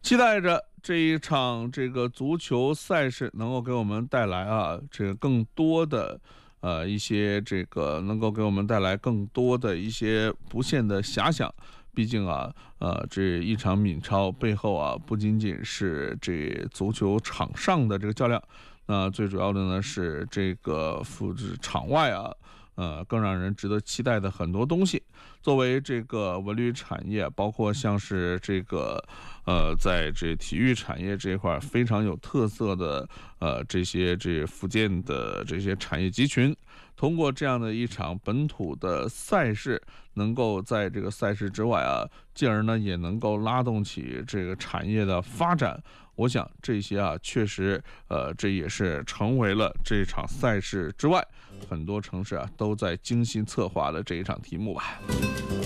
期待着这一场这个足球赛事能够给我们带来这个更多的一些这个能够给我们带来更多的一些不限的遐想。毕竟这一场闽超背后不仅仅是这足球场上的这个较量，那最主要的呢是这个场外更让人值得期待的很多东西。作为这个文旅产业，包括像是这个在这体育产业这一块非常有特色的这福建的这些产业集群，通过这样的一场本土的赛事，能够在这个赛事之外进而呢也能够拉动起这个产业的发展。我想这些确实这也是成为了这场赛事之外很多城市都在精心策划的这一场题目吧。